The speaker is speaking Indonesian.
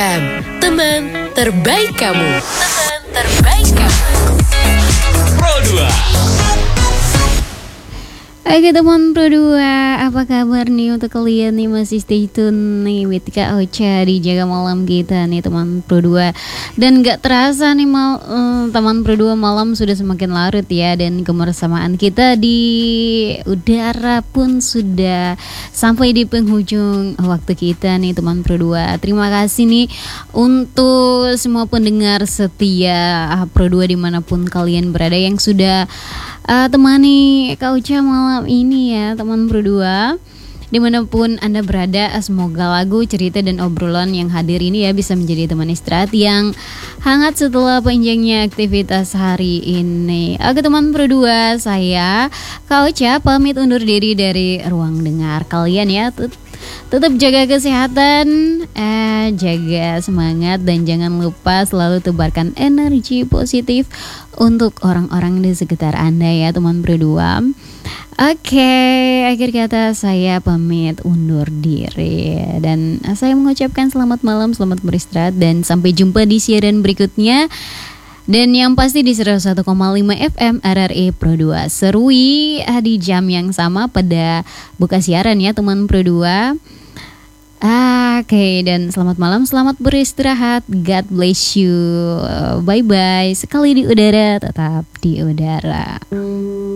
FM, teman terbaik kamu. Teman terbaik kamu. Pro 2. Oke teman Pro 2, apa kabar nih untuk kalian nih, masih stay tune nih with Kak Ocha di Jaga Malam kita nih teman Pro 2. Dan gak terasa nih teman Pro 2, malam sudah semakin larut ya. Dan kebersamaan kita di udara pun sudah sampai di penghujung waktu kita nih teman Pro 2. Terima kasih nih untuk semua pendengar setia Pro 2 dimanapun kalian berada yang sudah temani Kak Uca malam ini ya teman Pro 2. Dimanapun Anda berada, semoga lagu, cerita, dan obrolan yang hadir ini ya bisa menjadi teman istirahat yang hangat setelah panjangnya aktivitas hari ini. Oke teman Pro 2, saya Kak Uca pamit undur diri dari ruang dengar kalian ya. Tetap jaga kesehatan, jaga semangat, dan jangan lupa selalu tebarkan energi positif untuk orang-orang di sekitar Anda ya teman Pro 2. Oke, akhir kata saya pamit undur diri. Dan saya mengucapkan selamat malam, selamat beristirahat, dan sampai jumpa di siaran berikutnya. Dan yang pasti di 101,5 FM RRI Pro 2 Serui di jam yang sama pada buka siaran ya teman Pro 2. Oke, dan selamat malam, selamat beristirahat. God bless you. Bye-bye. Sekali di udara, tetap di udara.